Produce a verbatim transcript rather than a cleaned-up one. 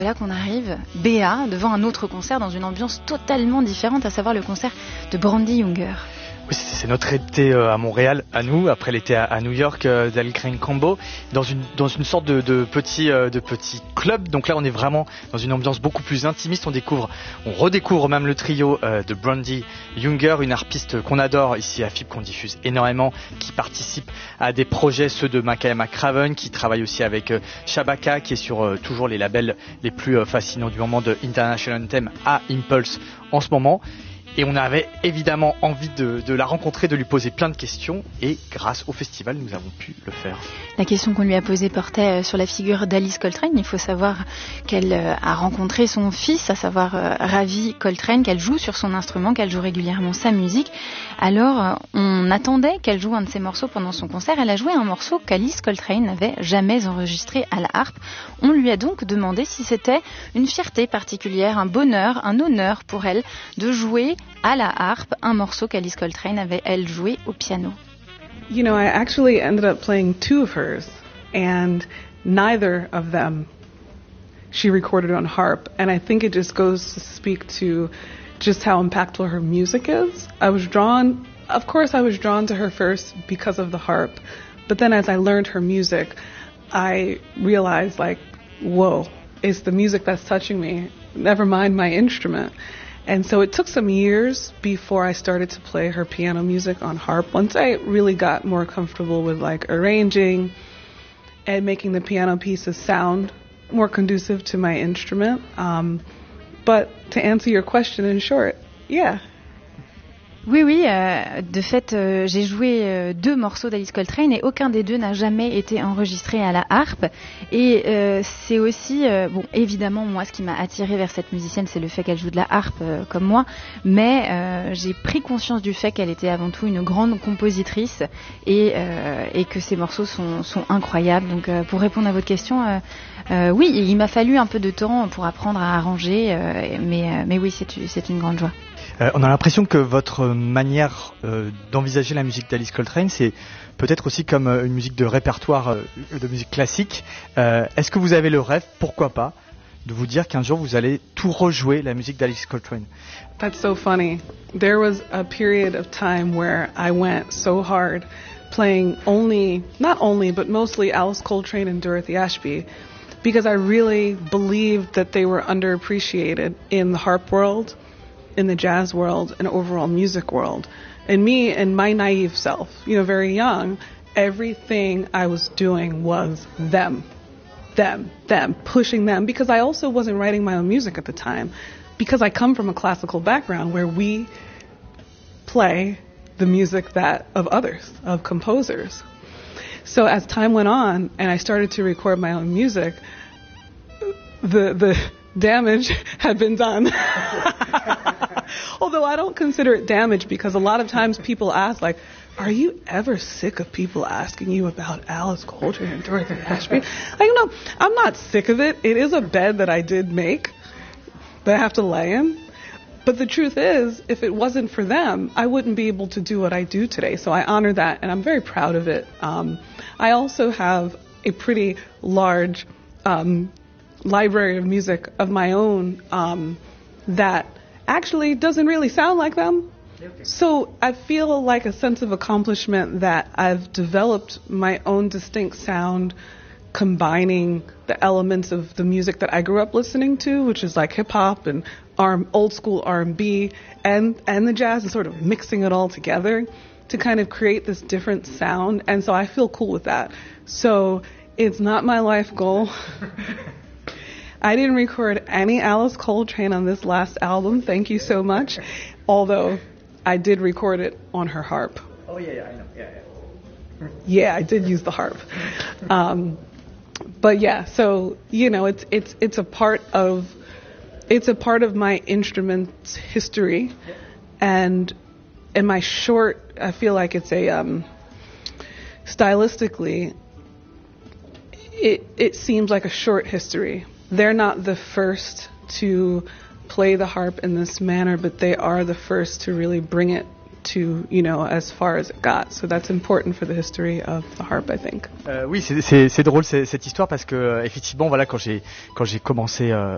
Là qu'on arrive, Béa, devant un autre concert dans une ambiance totalement différente, à savoir le concert de Brandee Younger. Oui, c'est notre été à Montréal, à nous, après l'été à New York d'Al Green Combo, dans une, dans une sorte de, de, petit, de petit club. Donc là, on est vraiment dans une ambiance beaucoup plus intimiste. On découvre, on redécouvre même le trio de Brandee Younger, une harpiste qu'on adore ici à F I B, qu'on diffuse énormément, qui participe à des projets, ceux de Makaya McCraven, qui travaille aussi avec Shabaka, qui est sur toujours les labels les plus fascinants du moment de International Anthem à Impulse en ce moment. Et on avait évidemment envie de, de la rencontrer, de lui poser plein de questions, et grâce au festival, nous avons pu le faire. La question qu'on lui a posée portait sur la figure d'Alice Coltrane. Il faut savoir qu'elle a rencontré son fils, à savoir Ravi Coltrane, qu'elle joue sur son instrument, qu'elle joue régulièrement sa musique. Alors, on attendait qu'elle joue un de ses morceaux pendant son concert. Elle a joué un morceau qu'Alice Coltrane n'avait jamais enregistré à la harpe. On lui a donc demandé si c'était une fierté particulière, un bonheur, un honneur pour elle de jouer à la harpe un morceau qu'Alice Coltrane avait, elle, joué au piano. You know, I actually ended up playing two of hers, and neither of them she recorded on harp, and I think it just goes to speak to just how impactful her music is. I was drawn, of course I was drawn to her first because of the harp, but then as I learned her music, I realized, like, whoa, it's the music that's touching me, never mind my instrument. And so it took some years before I started to play her piano music on harp. Once I really got more comfortable with like arranging and making the piano pieces sound more conducive to my instrument. Um, but to answer your question in short, yeah. Oui, oui, euh, de fait, euh, j'ai joué euh, deux morceaux d'Alice Coltrane et aucun des deux n'a jamais été enregistré à la harpe. Et euh, c'est aussi, euh, bon, évidemment, moi, ce qui m'a attirée vers cette musicienne, c'est le fait qu'elle joue de la harpe euh, comme moi, mais euh, j'ai pris conscience du fait qu'elle était avant tout une grande compositrice et, euh, et que ses morceaux sont, sont incroyables. Donc, euh, pour répondre à votre question, euh, euh, oui, il m'a fallu un peu de temps pour apprendre à arranger, euh, mais, euh, mais oui, c'est, c'est une grande joie. Euh, on a l'impression que votre manière euh, d'envisager la musique d'Alice Coltrane, c'est peut-être aussi comme euh, une musique de répertoire euh, de musique classique. Euh, est-ce que vous avez le rêve, pourquoi pas, de vous dire qu'un jour vous allez tout rejouer la musique d'Alice Coltrane? That's so funny. There was a period of time where I went so hard playing only, not only, but mostly Alice Coltrane and Dorothy Ashby, because I really believed that they were underappreciated in the harp world, in the jazz world, and overall music world. And me and my naive self, you know, very young, everything I was doing was them, them, them, pushing them, because I also wasn't writing my own music at the time, because I come from a classical background where we play the music that of others, of composers. So as time went on and I started to record my own music, the the damage had been done. Although I don't consider it damage, because a lot of times people ask, like, are you ever sick of people asking you about Alice Coltrane and Dorothy Ashby? Like, no, I'm not sick of it. It is a bed that I did make that I have to lay in. But the truth is, if it wasn't for them, I wouldn't be able to do what I do today. So I honor that, and I'm very proud of it. Um, I also have a pretty large um, library of music of my own um, that actually doesn't really sound like them. So I feel like a sense of accomplishment that I've developed my own distinct sound, combining the elements of the music that I grew up listening to, which is like hip hop and R- old school R and B, and and the jazz, and sort of mixing it all together to kind of create this different sound. And so I feel cool with that. So it's not my life goal. I didn't record any Alice Coltrane on this last album, thank you so much, although I did record it on her harp. Oh, yeah, yeah, I know. Yeah, yeah. Yeah, I did use the harp. Um, but yeah, so, you know, it's it's it's a part of it's a part of my instrument's history, and in my short, I feel like it's a um, stylistically, it it seems like a short history. They're not the first to play the harp in this manner, but they are the first to really bring it to, you know, as far as it got. So that's important for the history of the harp, I think. Euh, oui, c'est, c'est, c'est drôle c'est, cette histoire, parce que euh, effectivement, voilà, quand j'ai quand j'ai commencé euh,